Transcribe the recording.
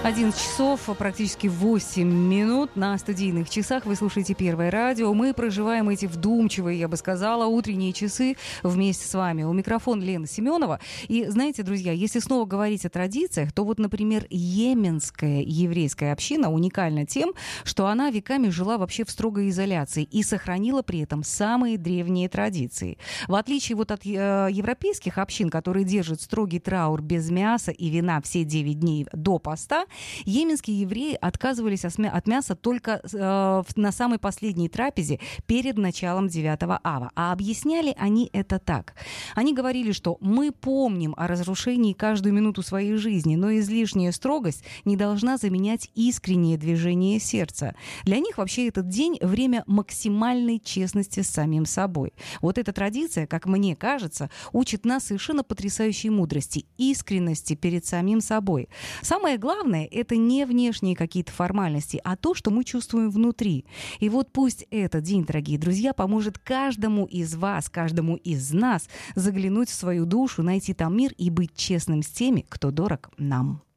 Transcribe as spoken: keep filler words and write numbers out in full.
одиннадцать часов, практически восемь минут на студийных часах. Вы слушаете Первое радио. Мы проживаем эти вдумчивые, я бы сказала, утренние часы вместе с вами. У микрофона Лена Семенова. И знаете, друзья, если снова говорить о традициях, то вот, например, йеменская еврейская община уникальна тем, что она веками жила вообще в строгой изоляции и сохранила при этом самые древние традиции. В отличие вот от э, европейских общин, которые держат строгий траур без мяса и вина все девять дней до поста, йеменские евреи отказывались от мяса только э, на самой последней трапезе перед началом девятого ава. А объясняли они это так. Они говорили, что мы помним о разрушении каждую минуту своей жизни, но излишняя строгость не должна заменять искреннее движение сердца. Для них вообще этот день — время максимальной честности с самим собой. Вот эта традиция, как мне кажется, учит нас совершенно потрясающей мудрости, искренности перед самим собой. Самое главное — это не внешние какие-то формальности, а то, что мы чувствуем внутри. И вот пусть этот день, дорогие друзья, поможет каждому из вас, каждому из нас заглянуть в свою душу, найти там мир и быть честным с теми, кто дорог нам.